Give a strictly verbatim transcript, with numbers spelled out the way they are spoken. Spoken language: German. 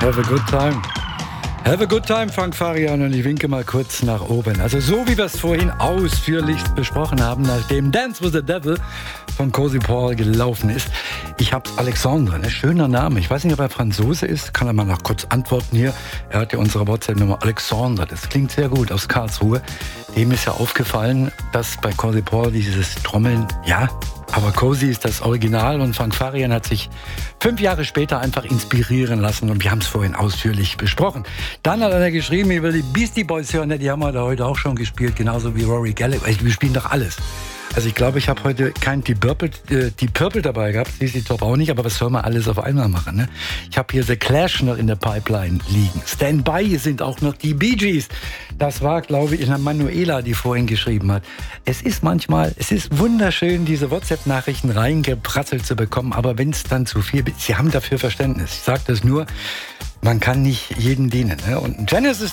Have a good time. Have a good time, Frank Farian, und ich winke mal kurz nach oben. Also so wie wir es vorhin ausführlichst besprochen haben, nachdem Dance with the Devil von Cozy Paul gelaufen ist. Ich habe Alexandre, ne? Schöner Name. Ich weiß nicht, ob er Franzose ist. Kann er mal noch kurz antworten hier. Er hat ja unsere WhatsApp-Nummer Alexandre. Das klingt sehr gut, aus Karlsruhe. Dem ist ja aufgefallen, dass bei Cozy Paul dieses Trommeln, ja, aber Cozy ist das Original und Frank Farian hat sich fünf Jahre später einfach inspirieren lassen und wir haben es vorhin ausführlich besprochen. Dann hat er geschrieben, ich will die Beastie Boys hören, die haben wir da heute auch schon gespielt, genauso wie Rory Gallagher. Wir spielen doch alles. Also ich glaube, ich habe heute kein Deep Purple, äh, Deep Purple dabei gehabt, C C Top auch nicht, aber was soll man alles auf einmal machen, ne? Ich habe hier The Clash noch in der Pipeline liegen. Standby sind auch noch die Bee Gees. Das war, glaube ich, Manuela, die vorhin geschrieben hat. Es ist manchmal, es ist wunderschön, diese WhatsApp-Nachrichten reingepratzelt zu bekommen, aber wenn es dann zu viel ist, Sie haben dafür Verständnis. Ich sage das nur, man kann nicht jedem dienen, ne? Und Genesis